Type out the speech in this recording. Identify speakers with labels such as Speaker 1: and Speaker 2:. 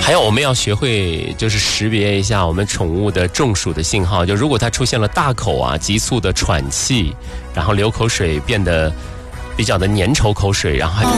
Speaker 1: 还有我们要学会就是识别一下我们宠物的中暑的信号，就如果它出现了大口啊、急促的喘气，然后流口水变得比较的粘稠口水，然后